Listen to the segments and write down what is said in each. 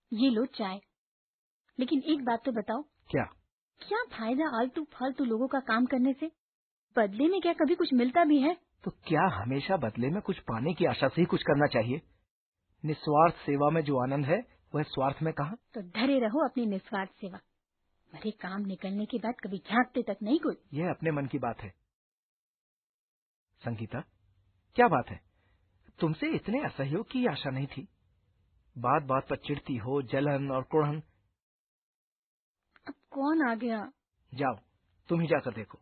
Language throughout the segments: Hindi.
ये लो चाय। लेकिन एक बात तो बताओ, क्या? क्या फायदा आलतू फालतू लोगों का काम करने से? बदले में क्या कभी कुछ मिलता भी है? तो क्या हमेशा बदले में कुछ पाने की आशा से ही कुछ करना चाहिए? निस्वार्थ सेवा में जो आनंद है वह स्वार्थ में कहाँ? तो धरे रहो अपनी निस्वार्थ सेवा। मेरे काम निकलने के बाद कभी झांकते तक नहीं कोई। यह अपने मन की बात है। संगीता, क्या बात है? तुमसे इतने असहयोग की आशा नहीं थी। बात बात पर चिढ़ती हो, जलन और क्रोधन। अब कौन आ गया? जाओ, तुम ही जाकर देखो।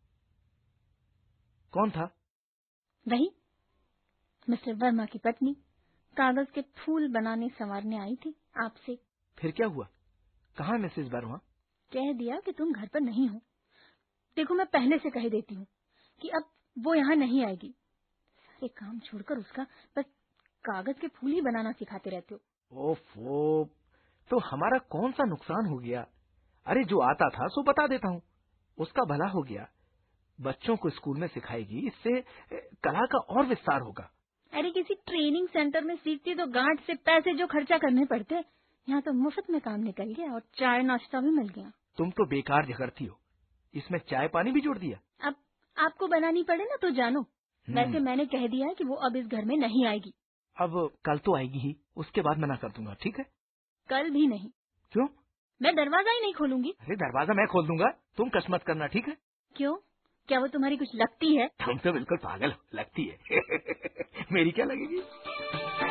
कौन था? वही मिस्टर वर्मा की पत्नी, कागज के फूल बनाने संवारने आई थी आपसे। फिर क्या हुआ? कहाँ मिसेस वर्मा? कह दिया कि तुम घर पर नहीं हो। देखो, मैं पहले से कह देती हूँ कि अब वो यहाँ नहीं आएगी। सारे काम छोड़कर उसका बस कागज के फूल ही बनाना सिखाते रहते हो। ओफो, तो हमारा कौन सा नुकसान हो गया? अरे जो आता था सो बता देता हूँ, उसका भला हो गया। बच्चों को स्कूल में सिखाएगी, इससे कला का और विस्तार होगा। अरे किसी ट्रेनिंग सेंटर में सीखती तो गांठ से पैसे जो खर्चा करने पड़ते, यहाँ तो मुफ्त में काम निकल गया और चाय नाश्ता भी मिल गया। तुम तो बेकार झगड़ती हो, इसमें चाय पानी भी जोड़ दिया। अब आपको बनानी पड़े ना तो जानो। वैसे मैंने कह दिया है कि वो अब इस घर में नहीं आएगी। अब कल तो आएगी ही, उसके बाद मना कर दूंगा, ठीक है? कल भी नहीं। क्यों? मैं दरवाजा ही नहीं खोलूंगी। अरे दरवाजा मैं खोल दूंगा, तुम कस मत करना, ठीक है? क्यों? क्या वो तुम्हारी कुछ लगती है? तुम तो बिल्कुल पागल लगती है। मेरी क्या लगेगी?